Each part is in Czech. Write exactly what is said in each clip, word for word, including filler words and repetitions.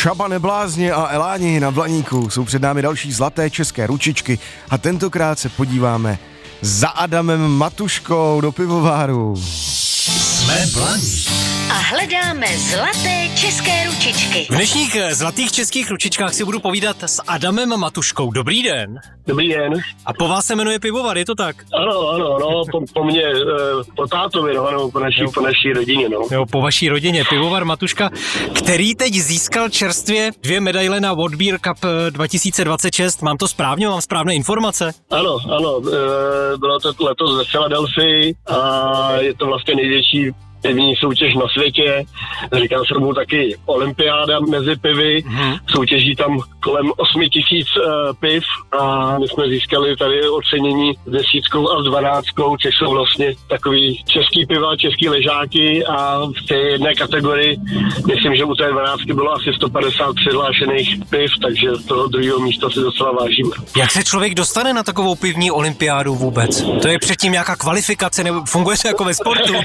Čaba Neblázně a Eláni na Blaníku. Jsou před námi další zlaté české ručičky a tentokrát se podíváme za Adamem Matuškou do pivováru. Jsme Blaník. A hledáme zlaté české ručičky. V dnešních zlatých českých ručičkách si budu povídat s Adamem Matuškou. Dobrý den. Dobrý den. A po vás se jmenuje pivovar, je to tak? Ano, ano, no, po, po mně, e, po tátovi, no, ano, po naší, po naší rodině, no. Jo, po vaší rodině, pivovar Matuška, který teď získal čerstvě dvě medaile na World Beer Cup dva tisíce dvacet šest. Mám to správně, mám správné informace? Ano, ano, e, bylo to letos ve Philadelphii a je to vlastně největší pivní soutěž na světě. Říká se mu taky olympiáda mezi pivy. Mm-hmm. Soutěží tam kolem osmi tisíc uh, piv a my jsme získali tady ocenění s desítkou a s dvanáctkou, což jsou vlastně takový český piva, český ležáky a v té jedné kategorii, myslím, že u té dvanáctky bylo asi sto padesát přihlášených piv, takže z toho druhého místa si docela vážíme. Jak se člověk dostane na takovou pivní olympiádu vůbec? To je předtím nějaká kvalifikace, nebo funguje to jako ve sportu?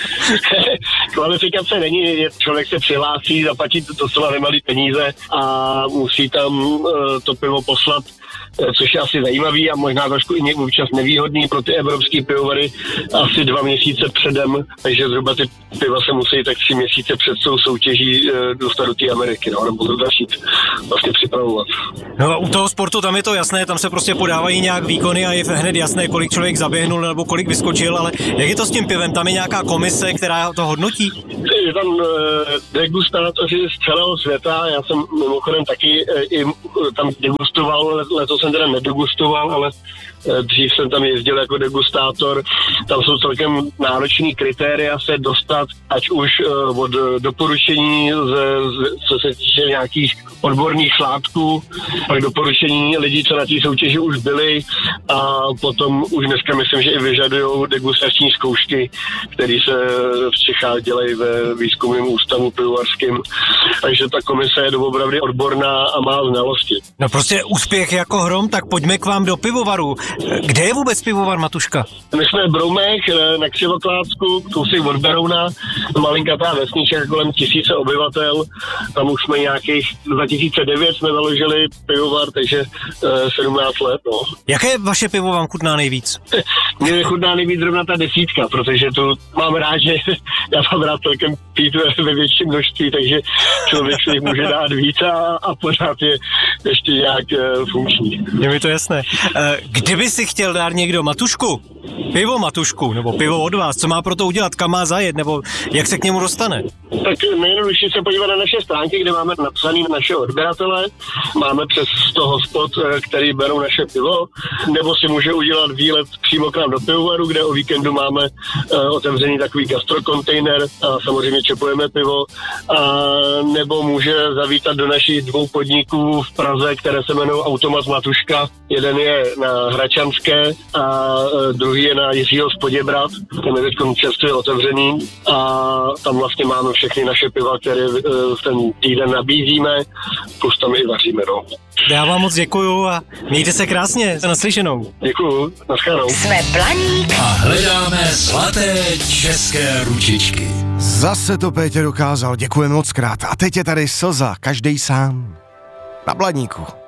Kvalifikace není, člověk se přihlásí, zaplatí docela nemalý peníze a musí tam uh, to pivo poslat, což je asi zajímavý a možná trošku i občas nevýhodný pro ty evropské pivovary asi dva měsíce předem, takže zhruba ty piva se musí tak tři měsíce před tou soutěží uh, dostat do té Ameriky, no, nebo začít vlastně připravovat. No a u toho sportu tam je to jasné, tam se prostě podávají nějak výkony a je hned jasné, kolik člověk zaběhnul nebo kolik vyskočil, ale jak je to s tím pivem? Tam je nějaká komise, která to hodnotí? Je tam uh, degustátoři z celého světa, já jsem mimochodem taky uh, i uh, tam degustoval, letos jsem teda nedegustoval, ale uh, dřív jsem tam jezdil jako degustátor. Tam jsou celkem náročný kritéria se dostat, ať už uh, od doporučení, z, z, co se týče nějakých odborných šlátků, pak doporučení lidí, co na té soutěži už byli a potom už dneska myslím, že i vyžadujou degustační zkoušky, které se v Čechách dělají ve výzkumném ústavu pivovarským. Takže ta komise je doopravdy odborná a má znalosti. No prostě úspěch jako hrom, tak pojďme k vám do pivovaru. Kde je vůbec pivovar Matuška? My jsme v Broumech na Křivoklácku, kousek od Berouna, malinkatá vesnička kolem tisíce obyvatel. Tam už jsme nějakých dva tisíce devět jsme založili pivovar, takže sedmnáct let. No. Jaké vaše pivo vám chutná nejvíc? Mně chutná nejvíc zrovna ta desítka, protože tu mám rád, že já mám rád celkem pít ve větším množství, takže člověk si jich může dát víc a, a pořád je ještě nějak uh, funkční. Je mi to jasné. Kdyby si chtěl dát někdo Matušku, pivo Matušku, nebo pivo od vás, co má pro to udělat, kam má zajet, nebo jak se k němu dostane? Tak nejjednodušší se podívat na naše stránky, kde máme napsaný naše odběratele, máme přes toho spot, který berou naše pivo, nebo si může udělat výlet přímo k nám do pivovaru, kde o víkendu máme uh, otevřený takový gastrokontejner a samozřejmě čepujeme pivo, a nebo může zavítat do našich dvou podniků v Praze, které se jmenují Automat Matuška. Jeden je na Hračanské a uh, druhý je na Jiřího z Poděbrad, ten je teď čerstvě otevřený a tam vlastně máme všechny naše piva, které uh, v ten týden nabízíme, plus tam i vaříme. No. Já vám moc děkuju a mějte se krásně, naslyšenou. Děkuju, naschledanou. Jsme Blaník A hledáme zlaté české ručičky. Zase to Pétě dokázal, děkujeme moc krát. A teď je tady slza, každej sám. Na Blaníku.